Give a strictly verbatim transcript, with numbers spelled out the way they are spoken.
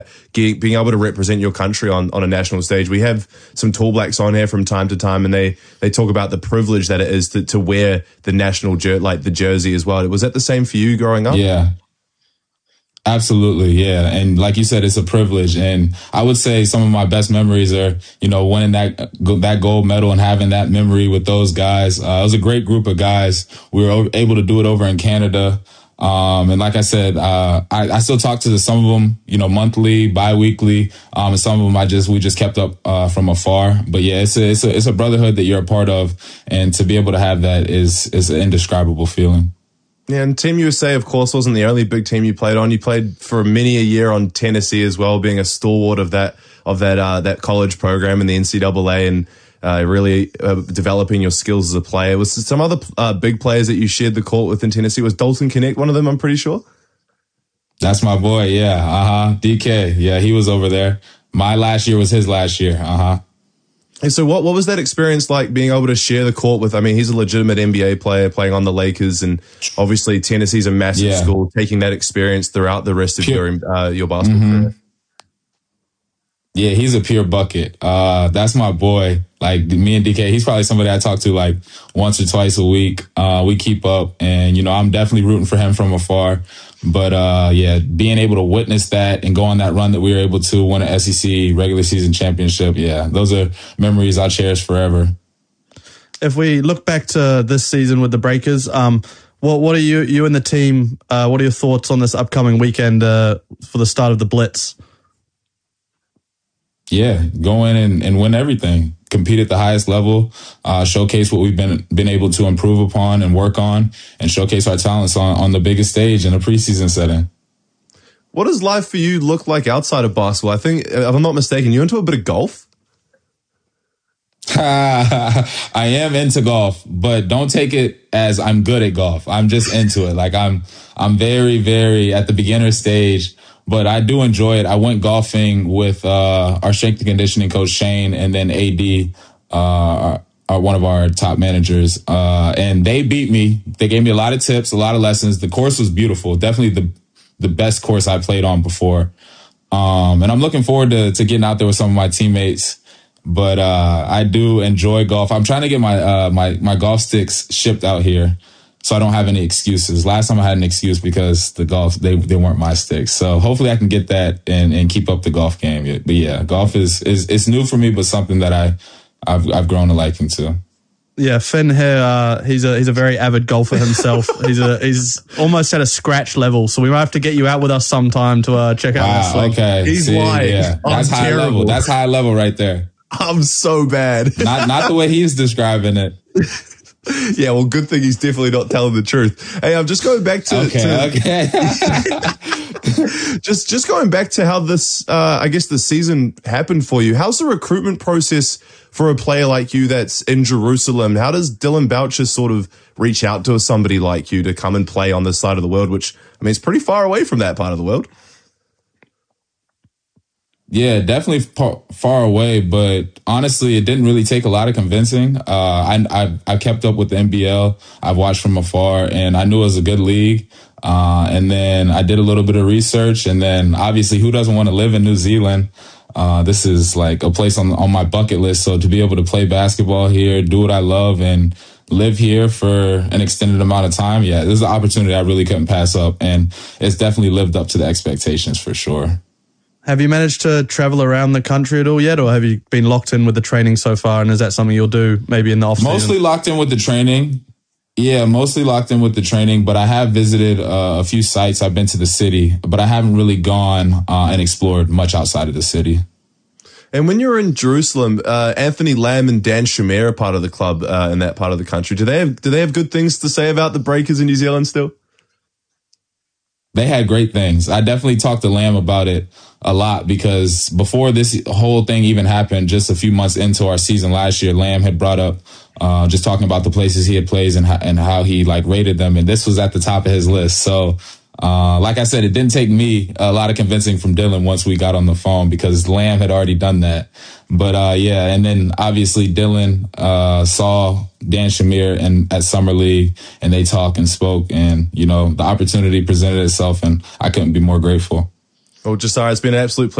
Being able to represent your country on, on a national stage. We have some Tall Blacks on here from time to time, and they, they talk about the privilege that it is to, to wear the national jer- like the jersey as well. Was that the same for you growing up? Yeah, absolutely. Yeah. And like you said, it's a privilege. And I would say some of my best memories are, you know, winning that, that gold medal and having that memory with those guys. Uh, it was a great group of guys. We were able to do it over in Canada. Um, and like I said, uh, I, I still talk to some of them, you know, monthly, bi-weekly. Um, and some of them I just, we just kept up, uh, from afar. But yeah, it's a, it's a, it's a brotherhood that you're a part of. And to be able to have that is, is an indescribable feeling. Yeah, and Team U S A, of course, wasn't the only big team you played on. You played for many a year on Tennessee as well, being a stalwart of that, of that, uh, that college program in the N C double A, and Uh, really uh, developing your skills as a player. Was some other uh, big players that you shared the court with in Tennessee? Was Dalton Knecht one of them, I'm pretty sure? That's my boy, yeah. Uh-huh. D K, yeah, he was over there. My last year was his last year, uh-huh. And so what, what was that experience like, being able to share the court with, I mean, he's a legitimate N B A player playing on the Lakers, and obviously Tennessee's a massive yeah. school, taking that experience throughout the rest of Pure. your uh, your basketball mm-hmm. career. Yeah, he's a pure bucket. Uh, that's my boy. Like, me and D K, he's probably somebody I talk to like once or twice a week. Uh, we keep up, and, you know, I'm definitely rooting for him from afar. But, uh, yeah, being able to witness that and go on that run that we were able to win an S E C regular season championship. Yeah, those are memories I'll cherish forever. If we look back to this season with the Breakers, um, what, what are you, you and the team, uh, what are your thoughts on this upcoming weekend, uh, for the start of the Blitz? Yeah, go in and, and win everything. Compete at the highest level, uh, showcase what we've been been able to improve upon and work on, and showcase our talents on, on the biggest stage in a preseason setting. What does life for you look like outside of basketball? I think, if I'm not mistaken, you're into a bit of golf? I am into golf, but don't take it as I'm good at golf. I'm just into it. Like, I'm I'm very, very at the beginner stage. But I do enjoy it. I went golfing with uh, our strength and conditioning coach, Shane, and then A D, uh, are, are one of our top managers. Uh, and they beat me. They gave me a lot of tips, a lot of lessons. The course was beautiful. Definitely the the best course I played on before. Um, and I'm looking forward to, to getting out there with some of my teammates. But uh, I do enjoy golf. I'm trying to get my uh, my my golf sticks shipped out here, so I don't have any excuses. Last time I had an excuse because the golf, they, they weren't my sticks. So hopefully I can get that and, and keep up the golf game. But yeah, golf is, is, it's new for me, but something that I, I've, I've grown a liking to. Yeah, Finn here, uh, he's a, he's a very avid golfer himself. he's a, he's almost at a scratch level. So we might have to get you out with us sometime to, uh, check out wow, this. Like, okay. He's See, lying. Yeah. That's I'm high terrible. level. That's high level right there. I'm so bad. Not, not the way he's describing it. Yeah, well, good thing he's definitely not telling the truth. Hey, I'm just going back to okay, to, okay. just just going back to how this, uh, I guess, the season happened for you. How's the recruitment process for a player like you that's in Jerusalem? How does Dillon Boucher sort of reach out to somebody like you to come and play on this side of the world, which, I mean, it's pretty far away from that part of the world? Yeah, definitely far, far away, but honestly, it didn't really take a lot of convincing. Uh, I, I, I kept up with the N B L. I've watched from afar, and I knew it was a good league. Uh, and then I did a little bit of research, and then obviously, who doesn't want to live in New Zealand? Uh, this is like a place on, on my bucket list. So to be able to play basketball here, do what I love, and live here for an extended amount of time, yeah, this is an opportunity I really couldn't pass up, and it's definitely lived up to the expectations for sure. Have you managed to travel around the country at all yet, or have you been locked in with the training so far? And is that something you'll do maybe in the off season? Mostly locked in with the training. Yeah, mostly locked in with the training, but I have visited uh, a few sites. I've been to the city, but I haven't really gone uh, and explored much outside of the city. And when you're in Jerusalem, uh, Anthony Lamb and Dan Shamir are part of the club uh, in that part of the country. Do they have do they have good things to say about the Breakers in New Zealand still? They had great things. I definitely talked to Lamb about it a lot because before this whole thing even happened, just a few months into our season last year, Lamb had brought up uh, just talking about the places he had played and how, and how he like rated them. And this was at the top of his list. So uh, like I said, it didn't take me a lot of convincing from Dillon once we got on the phone because Lamb had already done that. But uh, yeah, and then obviously Dillon uh, saw Dan Shamir and at Summer League, and they talked and spoke, and you know the opportunity presented itself, and I couldn't be more grateful. Well, Josiah, it's been an absolute pleasure.